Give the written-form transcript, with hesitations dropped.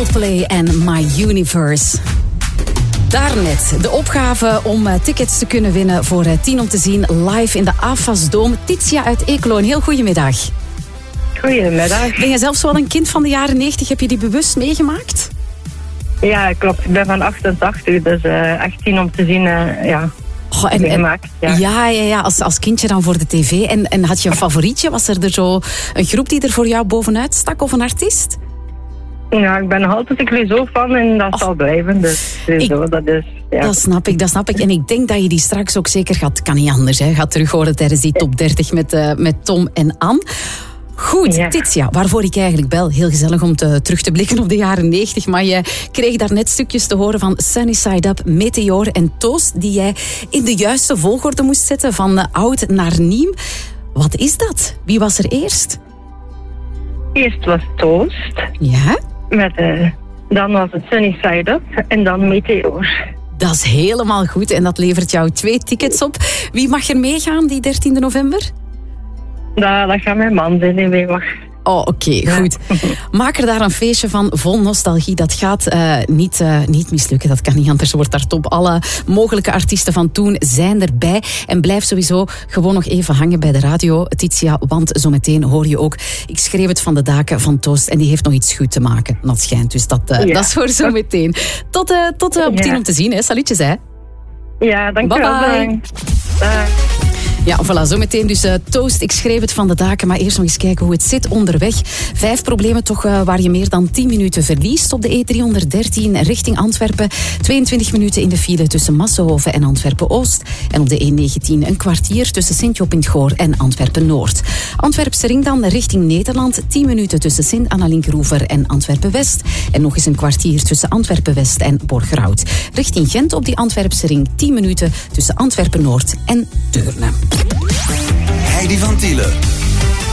Coldplay en My Universe. Daarnet de opgave om tickets te kunnen winnen voor 10 om te zien live in de AFAS Dome. Titia uit Eeklo, een heel goedemiddag. Goedemiddag. Ben jij zelf zo wel een kind van de jaren 90? Heb je die bewust meegemaakt? Ja, klopt. Ik ben van 88, dus echt 10 om te zien, meegemaakt. Ja, als kindje dan voor de tv. En had je een favorietje? Was er zo een groep die er voor jou bovenuit stak of een artiest? Ja, ik ben nog altijd een Clouseau-fan en dat zal blijven. Dus dat is... Ja. Dat snap ik. En ik denk dat je die straks ook zeker kan niet anders, hè, gaat terug horen tijdens die top 30 met Tom en Anne. Goed, ja. Titia, waarvoor ik eigenlijk bel. Heel gezellig om terug te blikken op de jaren 90. Maar je kreeg daar net stukjes te horen van Sunny Side Up, Meteor en Toast, die jij in de juiste volgorde moest zetten, van oud naar nieuw. Wat is dat? Wie was er eerst? Eerst was Toast. Ja? Dan was het Sunny Side Up en dan Meteor. Dat is helemaal goed en dat levert jou 2 tickets op. Wie mag er meegaan die 13 november? Dat gaat mijn man zijn die mee mag. Oh, oké, goed. Maak er daar een feestje van, vol nostalgie. Dat gaat niet mislukken, dat kan niet anders. Wordt daar top. Alle mogelijke artiesten van toen zijn erbij. En blijf sowieso gewoon nog even hangen bij de radio, Titia, want zometeen hoor je ook... Ik schreef het van de daken van Toast en die heeft nog iets goed te maken. Dat schijnt, dus dat is voor zometeen. Tot op 10 om te zien, hè. Salutjes, hè. Ja, dankjewel. Bye bye. Ja, voilà, zometeen dus Toast. Ik schreef het van de daken, maar eerst nog eens kijken hoe het zit onderweg. 5 problemen toch waar je meer dan 10 minuten verliest op de E313 richting Antwerpen. 22 minuten in de file tussen Massenhoven en Antwerpen-Oost. En op de E19 een kwartier tussen Sint-Job in het Goor en Antwerpen-Noord. Antwerpse ring dan richting Nederland. 10 minuten tussen Sint-Anna-Linkroever en Antwerpen-West. En nog eens een kwartier tussen Antwerpen-West en Borgerhout. Richting Gent op die Antwerpse ring 10 minuten tussen Antwerpen-Noord en Deurne. Heidi van Tielen.